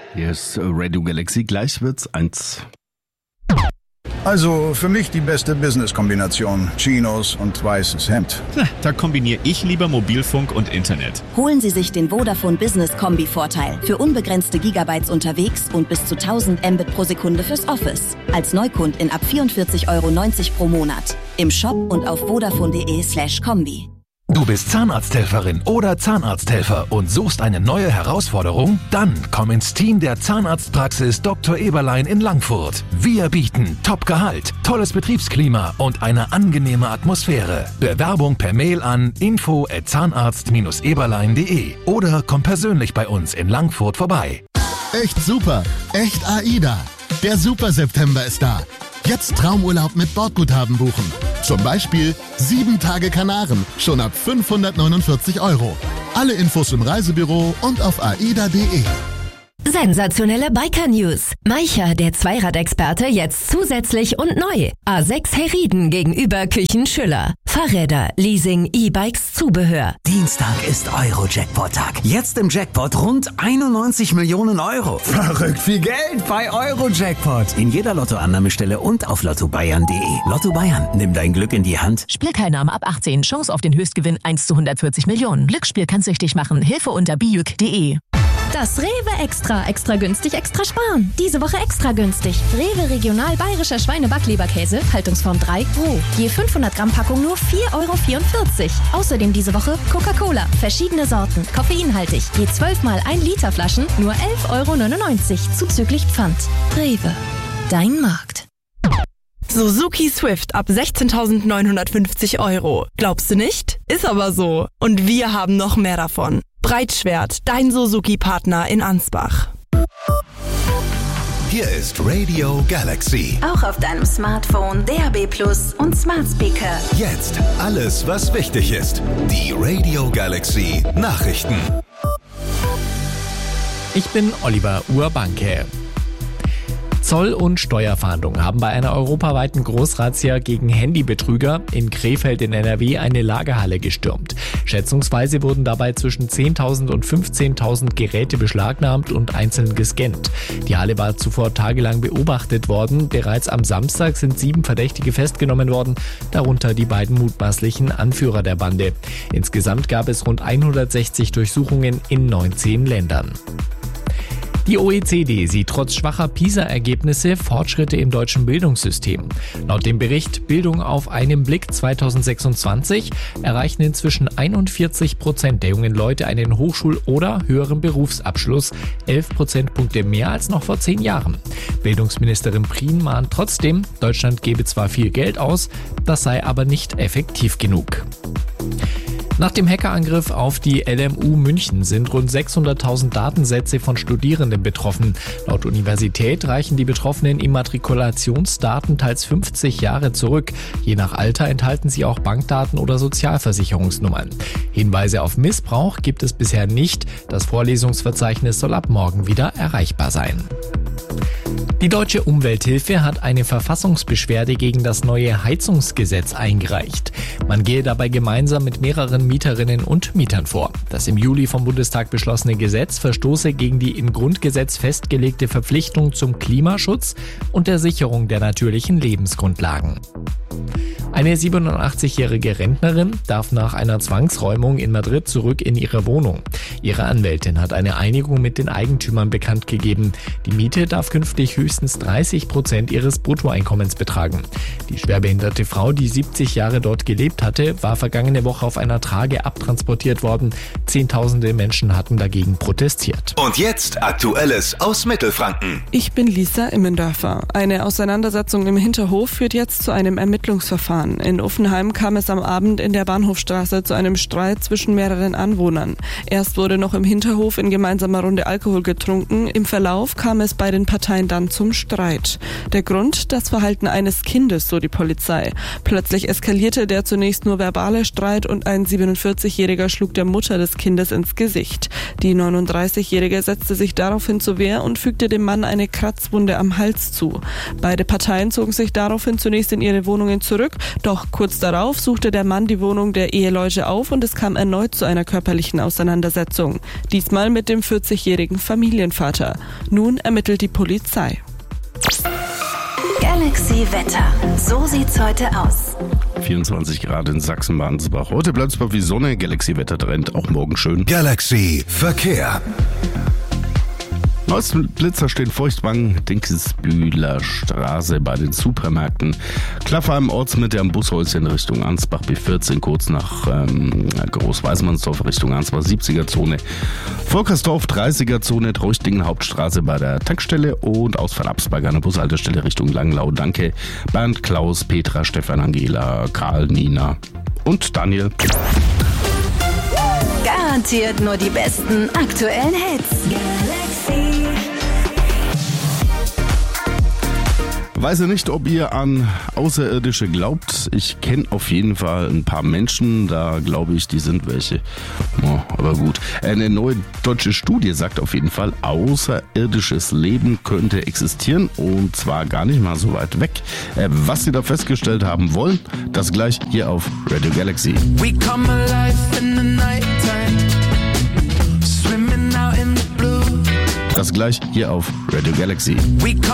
Hier ist Radio Galaxy, gleich wird's 1. Also für mich die beste Business-Kombination. Chinos und weißes Hemd. Da kombiniere ich lieber Mobilfunk und Internet. Holen Sie sich den Vodafone Business Kombi-Vorteil. Für unbegrenzte Gigabytes unterwegs und bis zu 1000 Mbit pro Sekunde fürs Office. Als Neukundin ab 44,90 € pro Monat. Im Shop und auf vodafone.de/kombi. Du bist Zahnarzthelferin oder Zahnarzthelfer und suchst eine neue Herausforderung? Dann komm ins Team der Zahnarztpraxis Dr. Eberlein in Langfurt. Wir bieten Top-Gehalt, tolles Betriebsklima und eine angenehme Atmosphäre. Bewerbung per Mail an info@zahnarzt-eberlein.de oder komm persönlich bei uns in Langfurt vorbei. Echt super, echt AIDA. Der Super September ist da. Jetzt Traumurlaub mit Bordguthaben buchen. Zum Beispiel 7 Tage Kanaren, schon ab 549 €. Alle Infos im Reisebüro und auf aida.de. Sensationelle Biker-News. Maicher, der Zweiradexperte, jetzt zusätzlich und neu. A6 Herrieden gegenüber Küchen Schüller. Fahrräder, Leasing, E-Bikes, Zubehör. Dienstag ist Euro-Jackpot-Tag. Jetzt im Jackpot rund 91 Millionen €. Verrückt viel Geld bei Euro-Jackpot. In jeder Lottoannahmestelle und auf lottobayern.de. Lotto Bayern, nimm dein Glück in die Hand. Spielteilnahme ab 18. Chance auf den Höchstgewinn 1 zu 140 Millionen. Glücksspiel kann süchtig machen. Hilfe unter bijuk.de. Das Rewe Extra günstig, extra sparen. Diese Woche extra günstig. Rewe Regional Bayerischer Schweine-Backleberkäse, Haltungsform 3 roh. Je 500 Gramm Packung nur 4,44 €. Außerdem diese Woche Coca-Cola, verschiedene Sorten, koffeinhaltig. Je 12 mal 1 Liter Flaschen nur 11,99 € zuzüglich Pfand. Rewe, dein Markt. Suzuki Swift ab 16.950 €. Glaubst du nicht? Ist aber so. Und wir haben noch mehr davon. Breitschwert, dein Suzuki-Partner in Ansbach. Hier ist Radio Galaxy. Auch auf deinem Smartphone, DAB+ und Smart Speaker. Jetzt alles, was wichtig ist. Die Radio Galaxy Nachrichten. Ich bin Oliver Urbanke. Zoll- und Steuerfahndung haben bei einer europaweiten Großrazzia gegen Handybetrüger in Krefeld in NRW eine Lagerhalle gestürmt. Schätzungsweise wurden dabei zwischen 10.000 und 15.000 Geräte beschlagnahmt und einzeln gescannt. Die Halle war zuvor tagelang beobachtet worden. Bereits am Samstag sind 7 Verdächtige festgenommen worden, darunter die beiden mutmaßlichen Anführer der Bande. Insgesamt gab es rund 160 Durchsuchungen in 19 Ländern. Die OECD sieht trotz schwacher PISA-Ergebnisse Fortschritte im deutschen Bildungssystem. Laut dem Bericht Bildung auf einen Blick 2026 erreichen inzwischen 41% der jungen Leute einen Hochschul- oder höheren Berufsabschluss, 11 Prozentpunkte mehr als noch vor 10 Jahren. Bildungsministerin Prien mahnt trotzdem, Deutschland gebe zwar viel Geld aus, das sei aber nicht effektiv genug. Nach dem Hackerangriff auf die LMU München sind rund 600.000 Datensätze von Studierenden betroffen. Laut Universität reichen die betroffenen Immatrikulationsdaten teils 50 Jahre zurück. Je nach Alter enthalten sie auch Bankdaten oder Sozialversicherungsnummern. Hinweise auf Missbrauch gibt es bisher nicht. Das Vorlesungsverzeichnis soll ab morgen wieder erreichbar sein. Die Deutsche Umwelthilfe hat eine Verfassungsbeschwerde gegen das neue Heizungsgesetz eingereicht. Man gehe dabei gemeinsam mit mehreren Mieterinnen und Mietern vor. Das im Juli vom Bundestag beschlossene Gesetz verstoße gegen die im Grundgesetz festgelegte Verpflichtung zum Klimaschutz und der Sicherung der natürlichen Lebensgrundlagen. Eine 87-jährige Rentnerin darf nach einer Zwangsräumung in Madrid zurück in ihre Wohnung. Ihre Anwältin hat eine Einigung mit den Eigentümern bekannt gegeben. Die Miete darf künftig höchstens 30% ihres Bruttoeinkommens betragen. Die schwerbehinderte Frau, die 70 Jahre dort gelebt hatte, war vergangene Woche auf einer Trage abtransportiert worden. Zehntausende Menschen hatten dagegen protestiert. Und jetzt Aktuelles aus Mittelfranken. Ich bin Lisa Immendörfer. Eine Auseinandersetzung im Hinterhof führt jetzt zu einem Ermittlungsverfahren. In Uffenheim kam es am Abend in der Bahnhofstraße zu einem Streit zwischen mehreren Anwohnern. Erst wurde noch im Hinterhof in gemeinsamer Runde Alkohol getrunken. Im Verlauf kam es bei den Parteien dann zum Streit. Der Grund? Das Verhalten eines Kindes, so die Polizei. Plötzlich eskalierte der zunächst nur verbale Streit und ein 47-Jähriger schlug der Mutter des Kindes ins Gesicht. Die 39-Jährige setzte sich daraufhin zur Wehr und fügte dem Mann eine Kratzwunde am Hals zu. Beide Parteien zogen sich daraufhin zunächst in ihre Wohnungen zurück. Doch kurz darauf suchte der Mann die Wohnung der Eheleute auf und es kam erneut zu einer körperlichen Auseinandersetzung. Diesmal mit dem 40-jährigen Familienvater. Nun ermittelt die Polizei. Galaxy Wetter. So sieht's heute aus. 24 Grad in Sachsen-Mansbach. Heute bleibt es mal wie Sonne. Galaxy Wettertrend, auch morgen schön. Galaxy Verkehr. Neueste Blitzer stehen feuchtbang, Dinkelsbühler Straße bei den Supermärkten. Klaffheim Ortsmitte am Bushäuschen Richtung Ansbach B14, kurz nach Großweißmannsdorf Richtung Ansbach 70er-Zone. Volkersdorf 30er-Zone, Treuchtingen Hauptstraße bei der Tankstelle und Ausfall Absberg an der Bushaltestelle Richtung Langlau. Danke Bernd, Klaus, Petra, Stefan, Angela, Karl, Nina und Daniel. Garantiert nur die besten aktuellen Hits. Galaxy. Weiß ja nicht, ob ihr an Außerirdische glaubt. Ich kenne auf jeden Fall ein paar Menschen, da glaube ich, die sind welche. Oh, aber gut. Eine neue deutsche Studie sagt auf jeden Fall, außerirdisches Leben könnte existieren und zwar gar nicht mal so weit weg. Was sie da festgestellt haben wollen, das gleich hier auf Radio Galaxy. We come alive in the nighttime, swimming out in the blue. Das gleich hier auf Radio Galaxy.